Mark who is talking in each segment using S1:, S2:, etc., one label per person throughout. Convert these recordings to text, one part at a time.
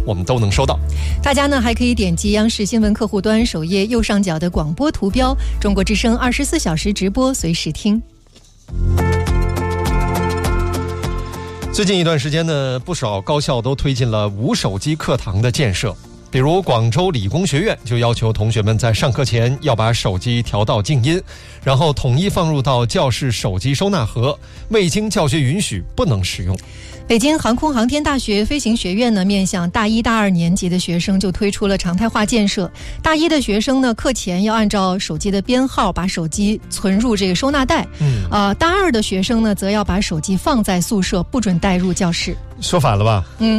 S1: 我们都能收到。
S2: 大家呢还可以点击央视新闻客户端首页右上角的广播图标，中国之声24小时直播，随时听。
S1: 最近一段时间呢，不少高校都推进了无手机课堂的建设。比如广州理工学院就要求同学们在上课前要把手机调到静音，然后统一放入到教室手机收纳盒，未经教学允许不能使用。
S2: 北京航空航天大学飞行学院呢，面向大一、大二年级的学生就推出了常态化建设。大一的学生呢，课前要按照手机的编号把手机存入这个收纳袋。大二的学生呢，则要把手机放在宿舍，不准带入教室。
S1: 说反了吧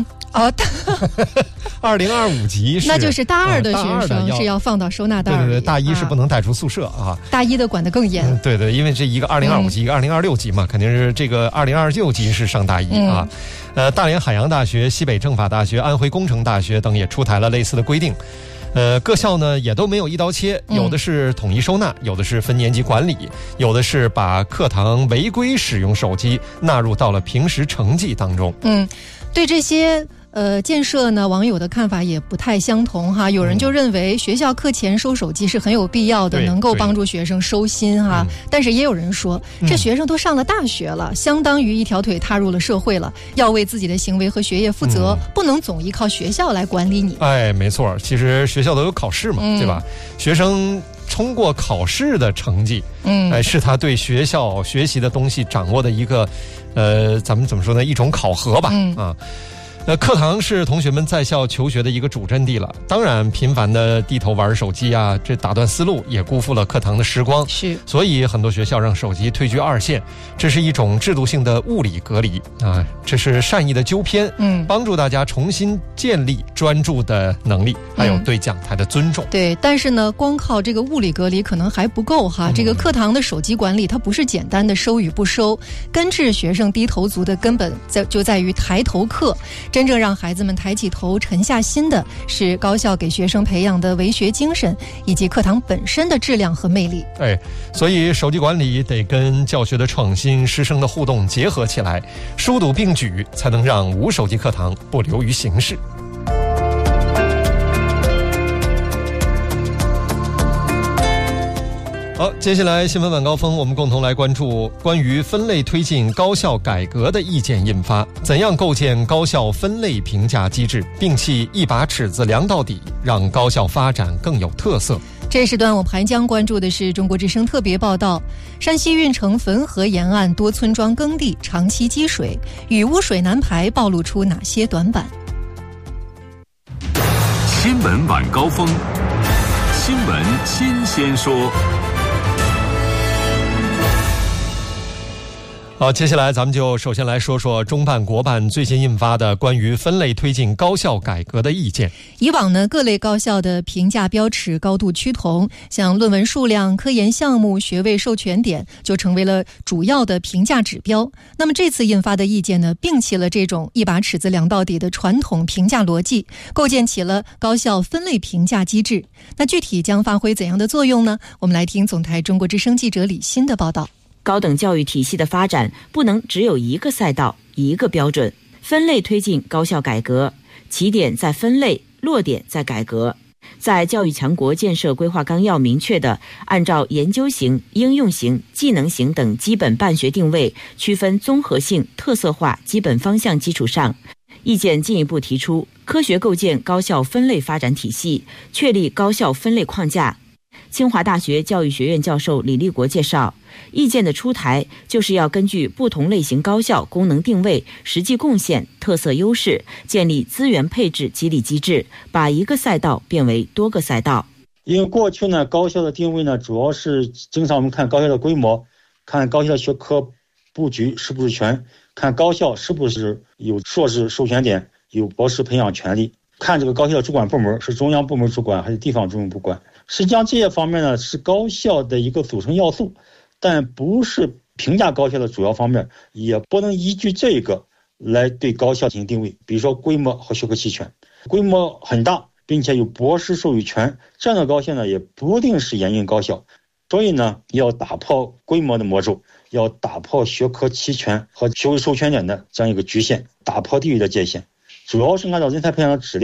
S1: ？2025级是，
S2: 那就是大二的学生是要放到收纳袋里。
S1: 对，大一是不能带出宿舍啊。
S2: 大一的管得更严。
S1: 对，因为这一个2025级，一个2026级嘛，肯定是这个2026级是上大一啊。大连海洋大学、西北政法大学、安徽工程大学等也出台了类似的规定。各校呢也都没有一刀切，有的是统一收纳，有的是分年级管理，有的是把课堂违规使用手机纳入到了平时成绩当中。
S2: 对这些建设呢，网友的看法也不太相同哈。有人就认为学校课前收手机是很有必要的，能够帮助学生收心哈。但是也有人说，这学生都上了大学了，相当于一条腿踏入了社会了，要为自己的行为和学业负责，不能总依靠学校来管理你。
S1: 没错，其实学校都有考试嘛，对吧？学生通过考试的成绩，是他对学校学习的东西掌握的一个，咱们怎么说呢？一种考核吧，课堂是同学们在校求学的一个主阵地了。当然，频繁的低头玩手机啊，这打断思路，也辜负了课堂的时光。
S2: 是，
S1: 所以很多学校让手机退居二线，这是一种制度性的物理隔离啊，这是善意的纠偏，帮助大家重新建立专注的能力，还有对讲台的尊重。
S2: 对，但是呢，光靠这个物理隔离可能还不够哈。这个课堂的手机管理，它不是简单的收与不收，根治学生低头族的根本就在于抬头课。真正让孩子们抬起头、沉下心的是高校给学生培养的为学精神，以及课堂本身的质量和魅力。
S1: 所以手机管理得跟教学的创新、师生的互动结合起来，疏堵并举，才能让无手机课堂不流于形式。好，接下来新闻晚高峰，我们共同来关注关于分类推进高校改革的意见印发，怎样构建高校分类评价机制，摒弃一把尺子量到底，让高校发展更有特色。
S2: 这时段我们还将关注的是中国之声特别报道，山西运城汾河沿岸多村庄耕地长期积水，雨污水难排暴露出哪些短板？
S3: 新闻晚高峰，新闻新鲜说。
S1: 好，接下来咱们就首先来说说中办国办最新印发的关于分类推进高校改革的意见。
S2: 以往呢，各类高校的评价标尺高度趋同，像论文数量、科研项目、学位授权点就成为了主要的评价指标。那么这次印发的意见呢，摒弃了这种一把尺子量到底的传统评价逻辑，构建起了高校分类评价机制。那具体将发挥怎样的作用呢？我们来听总台中国之声记者李欣的报道。
S4: 高等教育体系的发展不能只有一个赛道、一个标准，分类推进高校改革，起点在分类，落点在改革。在教育强国建设规划纲要明确的按照研究型、应用型、技能型等基本办学定位，区分综合性、特色化基本方向基础上，意见进一步提出科学构建高校分类发展体系，确立高校分类框架。清华大学教育学院教授李立国介绍，意见的出台就是要根据不同类型高校功能定位、实际贡献、特色优势，建立资源配置激励机制，把一个赛道变为多个赛道。
S5: 因为过去呢，高校的定位呢，主要是经常我们看高校的规模，看高校的学科布局是不是全，看高校是不是有硕士授权点，有博士培养权利，看这个高校的主管部门是中央部门主管还是地方主管。实际上这些方面呢，是高校的一个组成要素，但不是评价高校的主要方面，也不能依据这个来对高校进行定位。比如说规模和学科齐全，规模很大并且有博士授予权，这样的高校呢，也不一定是严印高校。所以呢，要打破规模的魔咒，要打破学科齐全和学位授权点的这样一个局限，打破地域的界限，主要是按照人才培养的质量